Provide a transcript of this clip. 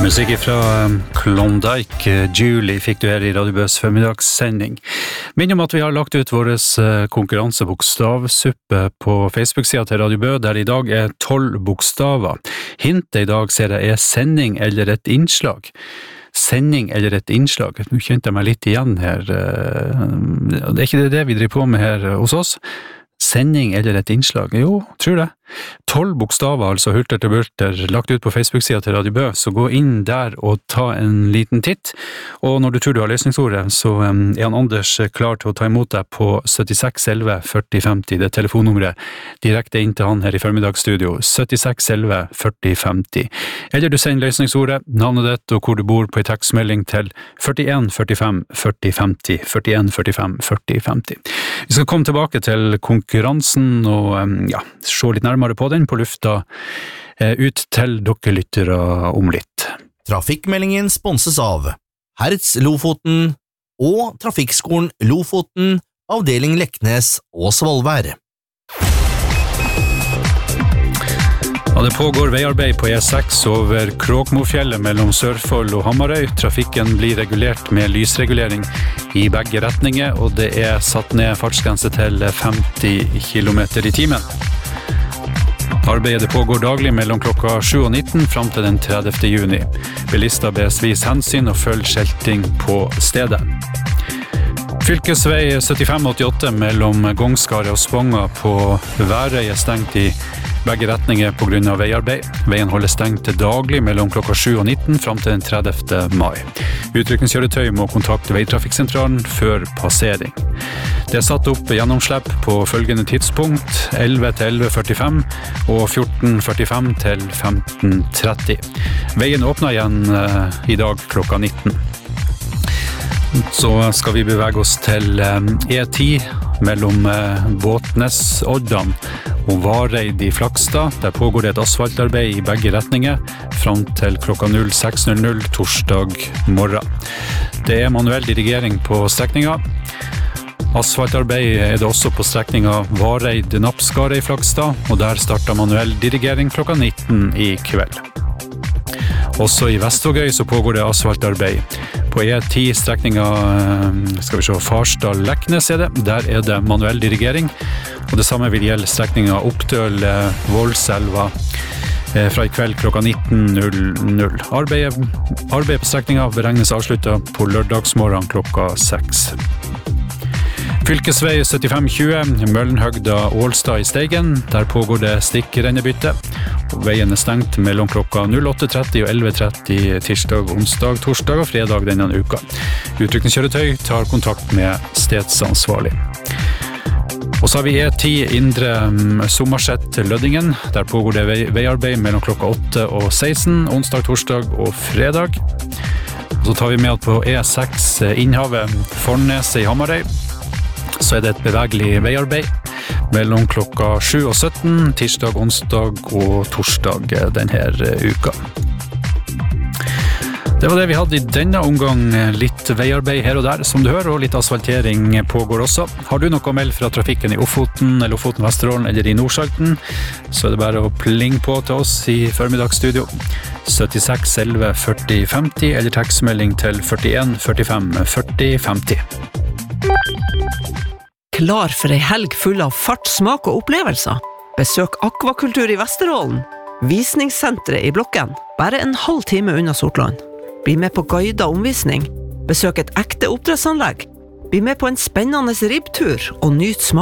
Musikk fra Klondike, Julie, fikk du her i Radio Bøs formidagssending. Minn om at vi har lagt ut vår konkurransebokstavsuppe på Facebook-siden til Radio Bø, der i dag 12 bokstaver. Hintet i dag ser jeg sending eller et innslag. Sending eller et innslag. Nå kjente jeg meg litt igjen her. Det ikke det vi driver på med her hos oss. Sending eller et innslag? Jo, tror det. 12 bokstaver, altså hulter til bulter, lagt ut på Facebook-siden til Radio Bø, så gå inn der og ta en liten titt. Og når du tror du har løsningsordet, så han Anders klar til å ta imot deg på 76 11 40 50. Det telefonnummeret direkte inn til han her i formiddagsstudio. 76 11 40 50. Eller du sender løsningsordet, navnet ditt og hvor du bor på en tekstmelding til 41 45 40 50. 41 45 40 50. Vi skal komme tilbake til konkurransen og se litt nærmere på den på lufta ut til dere lyttere om litt. Trafikkmeldingen sponses av Hertz Lofoten og Trafikkskolen Lofoten, avdeling Leknes og Svolvær. Det pågår veiarbeid på E6 over Kråkmofjellet mellom Sørfold og Hamarøy. Trafikken blir regulert med lysregulering i begge retninger, og det satt ned fartsgrense til 50 km i timen. Arbeidet pågår daglig mellom klokka 7 og 19 frem til den 30. juni. Bilister bes vise hensyn og følge skilting på stedet. Fylkesvei 7588 mellom Gongskaret og Sponga på Værøy stengt i begge retninger på grunn av veiarbeid. Veien holder stengt til daglig mellom klokka 7 og 19 frem til den 30. mai. Utrykningskjøretøy må kontakte veitrafikksentralen før passering. Det satt opp gjennomslepp på følgende tidspunkt 11 til 11.45 og 14.45 til 15.30. Veien åpner igjen i dag klokka 19. Så skal vi bevege oss til E10 mellom Båtnes-Oddan og Vareid i Flakstad. Der pågår det et asfaltarbeid i begge retninger frem til klokka 06.00 torsdag morgen. Det manuell dirigering på strekningen. Asfaltarbeid det også på strekningen Vareid-Napskaret i Flakstad, og der starter manuell dirigering klokka 19 i kveld. Også i Vestvågøy så pågår det asfaltarbeid. På E10-strekningen Farsdal-Leknes der det manuell dirigering, og det samme vil gjelde strekningen Oppdøl-Vålselva fra i kveld klokka 19.00. Arbeidet på strekningen beregnes avsluttet på lørdagsmorgen klokka 6. Fylkesvei 7520, Møllenhøgda-Ålstad i Steigen. Der pågår det stikkrennebytte. Veien stengt mellom klokka 08.30 og 11.30 tirsdag, onsdag, torsdag og fredag denne uka. Utrykningskjøretøy tar kontakt med stedsansvarlig. Og så har vi E10 Indre Sommerset til Lødingen. Der pågår det veiarbeid mellom klokka 8 og 16, onsdag, torsdag og fredag. Og så tar vi med på E6 Innhavet Fornes i Hamarøy. Så det et bevegelig veiarbeid mellom klokka 7 og 17, tirsdag, onsdag og torsdag denne uka. Det var det vi hadde i denne omgang. Litt veiarbeid her og der, som du hører, og litt asfaltering pågår også. Har du noe å melde fra trafikken i Ofoten, eller Ofoten Vesterålen, eller i Nordsalten, så det bare å plinge på til oss i formiddagsstudio. 76 11 40 50, eller tekstmelding til 41 45 40 50. Klar for ei helg full av fart, smak og opplevelser. Besøk Akvakultur i Vesterålen. Visningssenteret i Blokken, bare en halv time unna Sortland. Bli med på guidet omvisning. Besøk et ekte oppdrettsanlegg. Bli med på en spennende ribbtur og nyt smak.